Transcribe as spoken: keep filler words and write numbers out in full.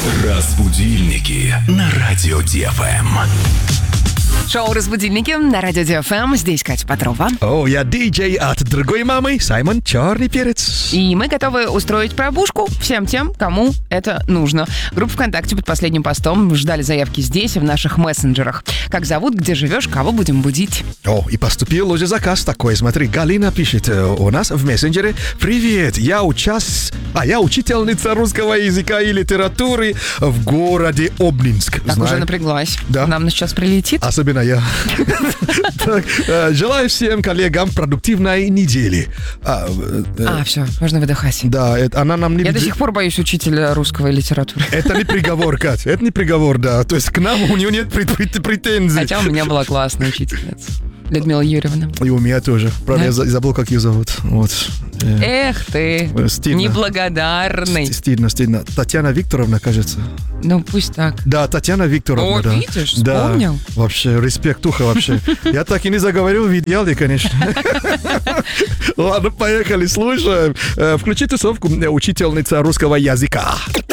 Разбудильники на радио ДФМ. Шоу «Разбудильники» на радио ДФМ. Здесь Катя Петрова. О, я диджей от другой мамы, Саймон Черный Перец. И мы готовы устроить пробужку всем тем, кому это нужно. Группа ВКонтакте под последним постом ждали заявки здесь и в наших мессенджерах. Как зовут, где живешь, кого будем будить. О, и поступил уже заказ такой. Смотри, Галина пишет э, у нас в мессенджере. Привет, я учас... А я учительница русского языка и литературы в городе Обнинск. Так, Знаю. уже напряглась. Да. Нам сейчас прилетит. Особенно я. Так, э, желаю всем коллегам продуктивной недели. А, э, А, все, можно выдыхать. Да, это, она нам не... Я до сих пор боюсь учителя русской литературы. Это не приговор, Кать, это не приговор, да. То есть к нам у нее нет прет- прет- претензий. Хотя у меня была классная учительница. Людмила Юрьевна. И у меня тоже. Правда, Да? я за- забыл, как ее зовут. Вот. Э, Эх ты, Стыдно. неблагодарный. ст- Стыдно, стыдно. Татьяна Викторовна, кажется. Ну, пусть так. Да, Татьяна Викторовна, О, да. видишь, Да. вспомнил. Вообще, респектуха вообще. Я так и не заговорил в идеале, конечно. Ладно, поехали, слушаем. Э, Включи тусовку «Учительница русского языка».